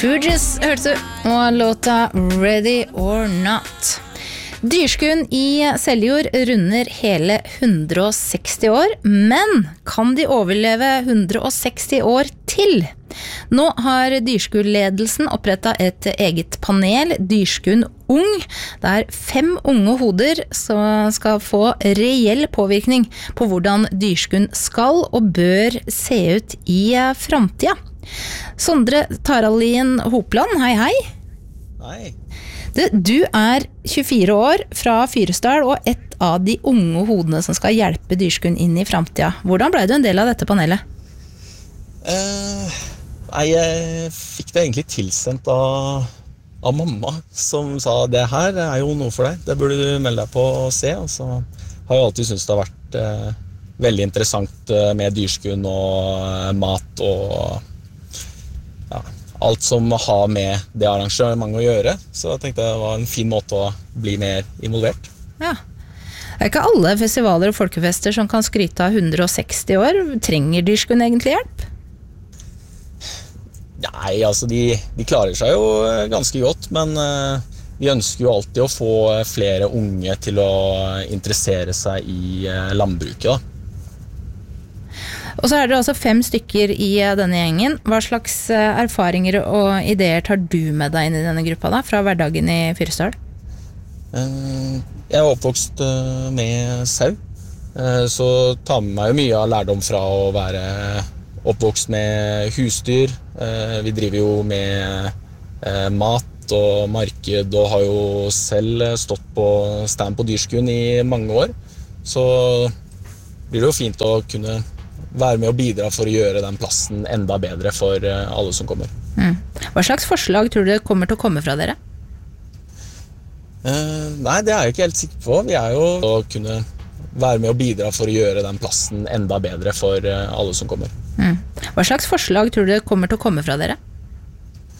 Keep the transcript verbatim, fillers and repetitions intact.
Fugees hørte du, og låta Ready or Not. Dyrskuen i Seljord runder hele hundre og seksti år, men kan de overleve hundre og seksti år til? Nå har dyrskueledelsen opprettet et eget panel, Dyrskuen Ung, der fem unge hoder som skal få reell påvirkning på hvordan dyrskuen skal og bør se ut i fremtiden. Sondre Taraldin Hopland, hei hei. Hei. Du, du er tjuefire år fra Fyresdal og et av de unge hodene som skal hjelpe dyrskuen inn i fremtiden. Hvordan ble du en del av dette panelet? Uh, nei, jeg fikk det egentlig tilsendt av, av mamma, som sa det her er jo noe for deg. Det burde du melde deg på å se. Og så har jeg alltid syntes det har vært uh, veldig interessant uh, med dyrskuen og uh, mat og ja, alt som har med det arrangementet å gjøre, så jeg tenkte det var en fin måte å bli mer involvert. Ja. Det er ikke alle festivaler og folkefester som kan skryte av hundre og seksti år. Trenger dyrskuen egentlig hjelp? Nei, altså de, de klarer seg jo ganske godt, men uh, vi ønsker jo alltid å få flere unge til å interessere seg i uh, landbruket da. Og så er det også fem stykker i denne gjengen. Hva slags erfaringer og ideer tar du med deg inn i denne gruppa da, fra hverdagen i Fyresdal? Jeg er oppvokst med sau, så tar med meg jo mye av lærdom fra å være oppvokst med husdyr. Vi driver jo med mat og marked og har jo selv stått på stand på dyrskuen i mange år. Så blir det jo fint å kunne være med og bidra for å gjøre den plassen enda bedre for alle som kommer. Mm. Hva slags forslag tror du det kommer til å komme fra dere? Uh, nei, det er jeg ikke helt sikker på. Vi er jo å kunne være med og bidra for å gjøre den plassen enda bedre for alle som kommer. Mm. Hva slags forslag tror du det kommer til å komme fra dere?